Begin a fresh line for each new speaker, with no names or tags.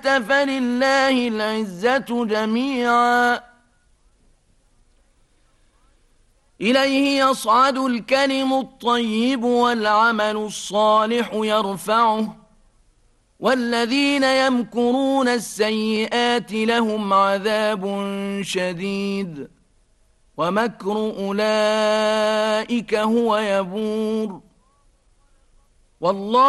فلله العزة جميعا إليه يصعد الكلم الطيب والعمل الصالح يرفعه والذين يمكرون السيئات لهم عذاب شديد ومكر أولئك هو يبور والله